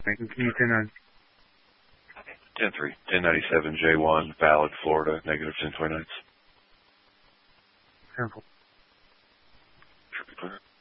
Continue 10-9. 10-3. 1097 J1, valid, Florida, negative 1029. 10-4. Should be clear.